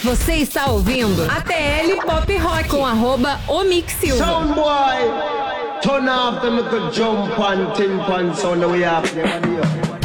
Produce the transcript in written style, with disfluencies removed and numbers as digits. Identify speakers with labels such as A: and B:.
A: Você está ouvindo ATL Pop Rock com @omixsilva.
B: Soundboy, turn off them little jump and tin pants on the way up there.